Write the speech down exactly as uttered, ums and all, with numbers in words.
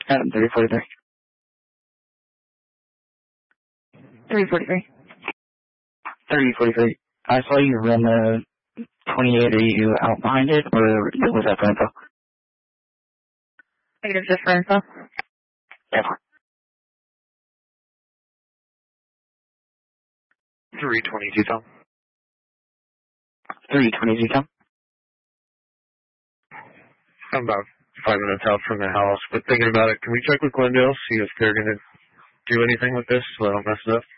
Um, three forty-three. three forty-three. three forty-three. I saw you run the twenty-eight. Are you out behind it, or was that for info? Negative, just for info. Yeah. three twenty-two, Tom. three twenty-two, Tom. I'm about five minutes out from the house, but thinking about it, can we check with Glendale, see if they're going to do anything with this so I don't mess it up?